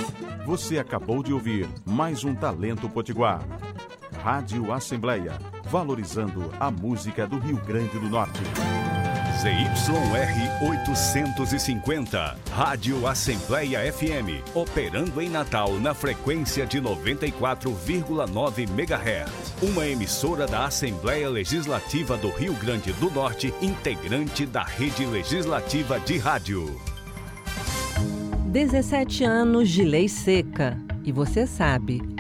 Você acabou de ouvir mais um Talento Potiguar. Rádio Assembleia, valorizando a música do Rio Grande do Norte. ZYR 850, Rádio Assembleia FM, operando em Natal na frequência de 94,9 MHz. Uma emissora da Assembleia Legislativa do Rio Grande do Norte, integrante da Rede Legislativa de Rádio. 17 anos de lei seca. E você sabe,